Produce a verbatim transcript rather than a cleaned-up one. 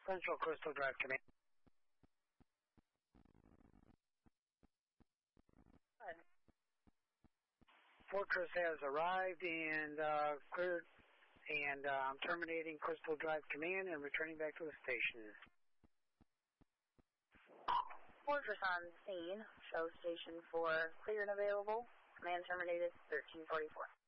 Central Crystal Drive Command. Good. Fortress has arrived and uh, cleared, and uh, I'm terminating Crystal Drive Command and returning back to the station. Fortress on scene. Show station for clear and available. Command terminated thirteen forty-four.